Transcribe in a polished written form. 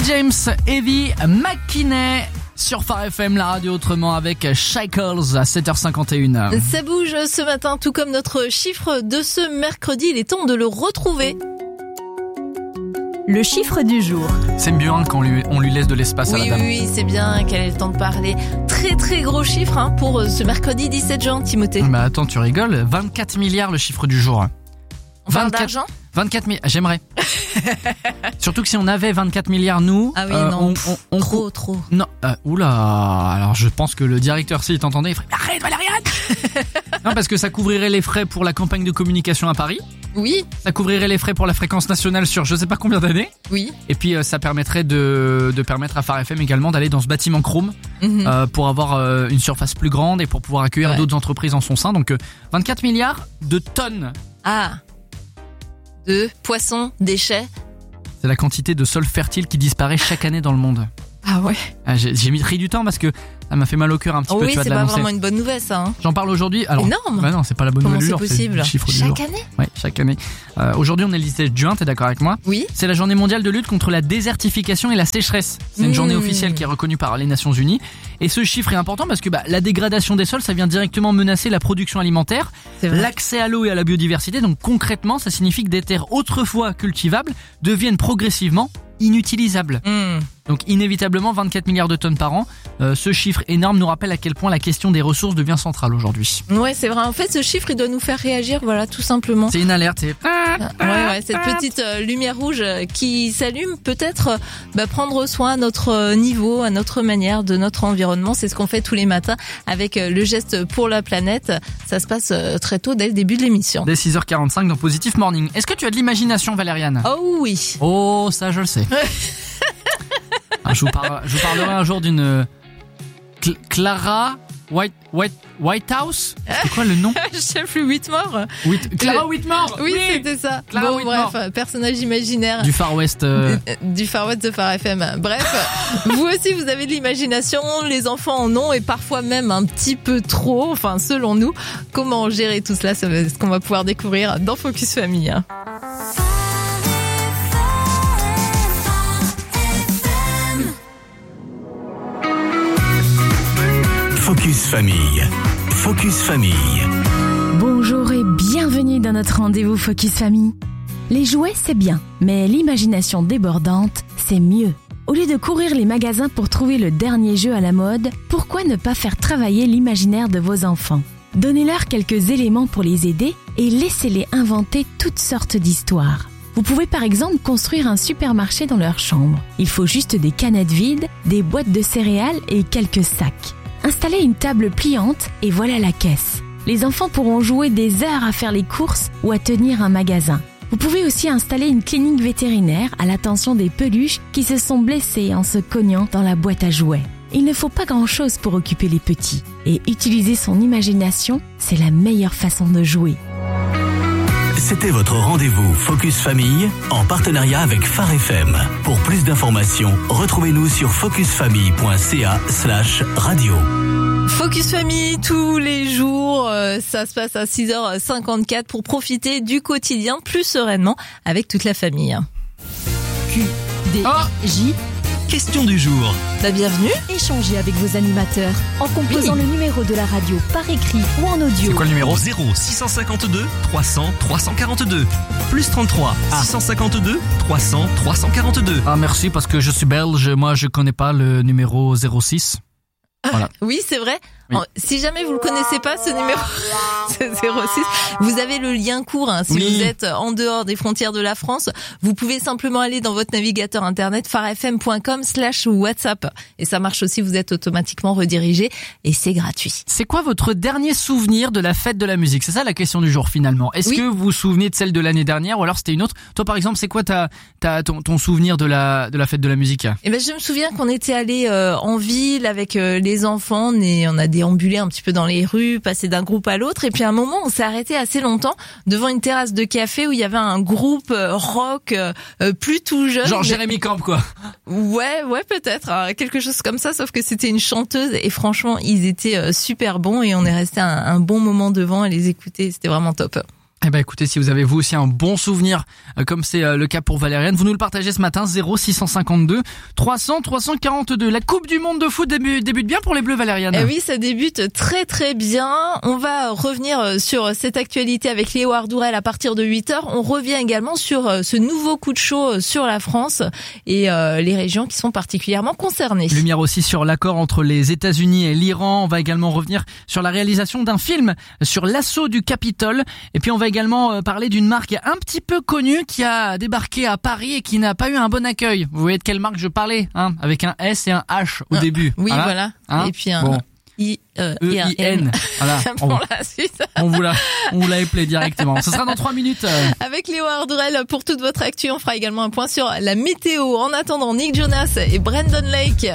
James, Evie McKinney sur Phare FM, la radio autrement avec Shackles à 7h51. Ça bouge ce matin, tout comme notre chiffre de ce mercredi. Il est temps de le retrouver. Le chiffre du jour. C'est mieux quand on lui laisse de l'espace à la dame. Oui, c'est bien qu'elle ait le temps de parler. Très très gros chiffre pour ce mercredi 17 juin, Timothée. Mais attends, tu rigoles, 24 milliards le chiffre du jour. On parle d'argent ? 24 milliards, j'aimerais. Surtout que si on avait 24 milliards, nous... Ah oui, non, trop. Non, oula, alors je pense que le directeur, s'il t'entendait, il ferait « Arrête, Valériane !» Non, parce que ça couvrirait les frais pour la campagne de communication à Paris. Oui. Ça couvrirait les frais pour la fréquence nationale sur je sais pas combien d'années. Oui. Et puis ça permettrait de permettre à Phare FM également d'aller dans ce bâtiment Chrome pour avoir une surface plus grande et pour pouvoir accueillir d'autres entreprises en son sein. Donc 24 milliards de tonnes. Ah, de poissons, déchets. C'est la quantité de sol fertile qui disparaît chaque année dans le monde. Ah ouais. J'ai pris du temps parce que ça m'a fait mal au cœur un petit peu. Oui, tu vois, c'est de pas l'annoncer. vraiment une bonne nouvelle ça. J'en parle aujourd'hui. Alors, énorme. Bah non, c'est pas la bonne nouvelle du jour. Comment c'est possible ? C'est le chiffre du jour. Chaque année ? Ouais, chaque année. Aujourd'hui, on est le 17 juin. T'es d'accord avec moi ? Oui. C'est la journée mondiale de lutte contre la désertification et la sécheresse. C'est une journée officielle qui est reconnue par les Nations Unies. Et ce chiffre est important parce que la dégradation des sols, ça vient directement menacer la production alimentaire, l'accès à l'eau et à la biodiversité. Donc concrètement, ça signifie que des terres autrefois cultivables deviennent progressivement inutilisables. Donc inévitablement 24 milliards de tonnes par an. Ce chiffre énorme nous rappelle à quel point la question des ressources devient centrale aujourd'hui. Ouais, c'est vrai. En fait, ce chiffre, il doit nous faire réagir, voilà, tout simplement. C'est une alerte. C'est... Ouais, cette petite lumière rouge qui s'allume, peut-être prendre soin à notre niveau, à notre manière, de notre environnement. C'est ce qu'on fait tous les matins avec le geste pour la planète. Ça se passe très tôt, dès le début de l'émission. Dès 6h45 dans Positive Morning. Est-ce que tu as de l'imagination, Valériane ? Oh oui. Oh, ça je le sais. Je vous parlerai un jour d'une Clara Whitehouse. C'est quoi le nom ? Je sais plus, Whitmore. Clara Whitmore. Oui, c'était ça. Clara Whitmore. Bref, personnage imaginaire. Du Far West. Du Far West de Phare FM. Bref, vous aussi vous avez de l'imagination, les enfants en ont et parfois même un petit peu trop. Enfin, selon nous, comment gérer tout cela, c'est ce qu'on va pouvoir découvrir dans Focus Famille. Focus Famille. Focus Famille. Bonjour et bienvenue dans notre rendez-vous Focus Famille. Les jouets, c'est bien, mais l'imagination débordante, c'est mieux. Au lieu de courir les magasins pour trouver le dernier jeu à la mode, pourquoi ne pas faire travailler l'imaginaire de vos enfants ? Donnez-leur quelques éléments pour les aider et laissez-les inventer toutes sortes d'histoires. Vous pouvez par exemple construire un supermarché dans leur chambre. Il faut juste des canettes vides, des boîtes de céréales et quelques sacs. Installez une table pliante et voilà la caisse. Les enfants pourront jouer des heures à faire les courses ou à tenir un magasin. Vous pouvez aussi installer une clinique vétérinaire à l'attention des peluches qui se sont blessées en se cognant dans la boîte à jouets. Il ne faut pas grand-chose pour occuper les petits. Et utiliser son imagination, c'est la meilleure façon de jouer. C'était votre rendez-vous Focus Famille en partenariat avec Phare FM. Pour plus d'informations, retrouvez-nous sur focusfamille.ca/radio. Focus Famille tous les jours, ça se passe à 6h54 pour profiter du quotidien plus sereinement avec toute la famille. QDJ. Question du jour. Bienvenue. Échangez avec vos animateurs en composant le numéro de la radio par écrit ou en audio. C'est quoi le numéro ? 0 652 300 342 plus 33 652 300 342. Ah merci parce que je suis belge, moi je connais pas le numéro 06. Voilà. Oui, c'est vrai. Oui. Si jamais vous le connaissez pas, ce numéro, c'est 06. Vous avez le lien court, Si vous êtes en dehors des frontières de la France, vous pouvez simplement aller dans votre navigateur internet pharefm.com/WhatsApp. Et ça marche aussi, vous êtes automatiquement redirigé et c'est gratuit. C'est quoi votre dernier souvenir de la fête de la musique ? C'est ça la question du jour finalement. Est-ce que vous vous souvenez de celle de l'année dernière ou alors c'était une autre ? Toi par exemple, c'est quoi ton souvenir de la fête de la musique ? Je me souviens qu'on était allé en ville avec les enfants, on a déambulé un petit peu dans les rues, passé d'un groupe à l'autre, et puis à un moment on s'est arrêté assez longtemps devant une terrasse de café où il y avait un groupe rock plus tout jeune. Genre Jérémy Camp quoi. Ouais, peut-être, quelque chose comme ça, sauf que c'était une chanteuse et franchement ils étaient super bons et on est resté un bon moment devant à les écouter, c'était vraiment top. Eh ben écoutez, si vous avez vous aussi un bon souvenir comme c'est le cas pour Valériane, vous nous le partagez ce matin 0652 300 342. La Coupe du monde de foot débute bien pour les Bleus, Valériane. Eh oui, ça débute très très bien. On va revenir sur cette actualité avec Léo Ardourel à partir de 8h. On revient également sur ce nouveau coup de chaud sur la France et les régions qui sont particulièrement concernées. Lumière aussi sur l'accord entre les États-Unis et l'Iran. On va également revenir sur la réalisation d'un film sur l'assaut du Capitole. Et puis on va également parler d'une marque un petit peu connue qui a débarqué à Paris et qui n'a pas eu un bon accueil. Vous voyez de quelle marque je parlais, hein, avec un S et un H au début. Oui, voilà. Hein, et puis un bon. I-E-I-N. Voilà. Pour la suite. On vous l'a appelé directement. Ce sera dans 3 minutes. Avec Léo Ardourel pour toute votre actu. On fera également un point sur la météo. En attendant, Nick Jonas et Brandon Lake.